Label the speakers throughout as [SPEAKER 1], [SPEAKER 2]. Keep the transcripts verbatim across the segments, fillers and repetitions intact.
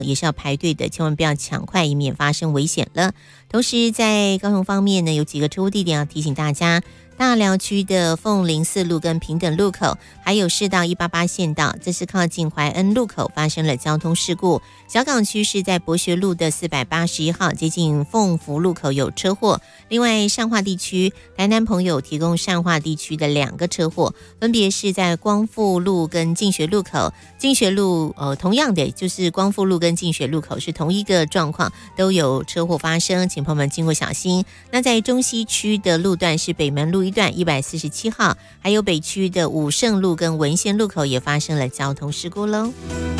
[SPEAKER 1] 也是要排队的，千万不要抢快，以免发生危险了。同时在高雄方面呢，有几个车祸地点要提醒大家，大寮区的凤林四路跟平等路口，还有市道一八八线道，这是靠近怀恩路口发生了交通事故。小港区是在博学路的四百八十一号接近凤福路口有车祸。另外善化地区，台南朋友提供善化地区的两个车祸，分别是在光复路跟进学路口。进学路呃，同样的就是光复路跟进学路口是同一个状况，都有车祸发生，请朋友们经过小心。那在中西区的路段是北门路一段一百四十七号，还有北区的武圣路跟文仙路口也发生了交通事故喽。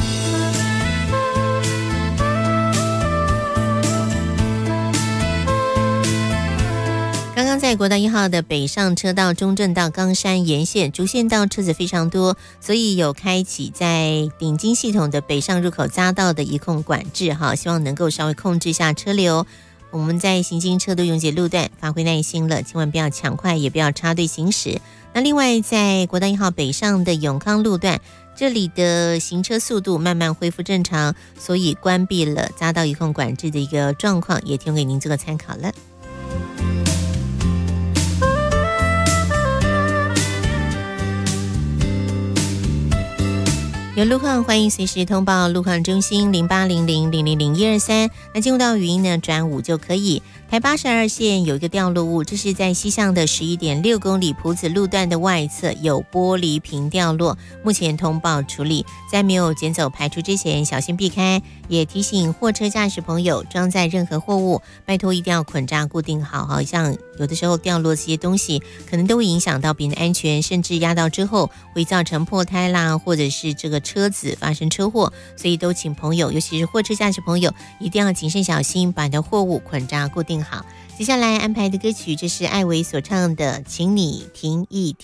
[SPEAKER 1] 刚刚在国道一号的北上车道中正到冈山沿线主线道车子非常多，所以有开启在顶金系统的北上入口匝道的移控管制哈，希望能够稍微控制一下车流。我们在行经车多拥挤路段发挥耐心了，千万不要抢快，也不要插队行驶。那另外在国道一号北上的永康路段，这里的行车速度慢慢恢复正常，所以关闭了匝道移控管制的一个状况，也提供给您这个参考了。有路况欢迎随时通报路况中心零八零零零零零一二三，那进入到语音呢转五就可以。台八十二线有一个掉落物，这是在西向的十一点六公里埔子路段的外侧有玻璃瓶掉落，目前通报处理，在没有捡走排除之前小心避开。也提醒货车驾驶朋友，装载任何货物拜托一定要捆扎固定好，好像有的时候掉落这些东西可能都会影响到别人的安全，甚至压到之后会造成破胎啦，或者是这个车子发生车祸，所以都请朋友，尤其是货车驾驶朋友一定要谨慎小心，把你的货物捆扎固定好。接下来安排的歌曲，这是艾薇所唱的《请你听一听》。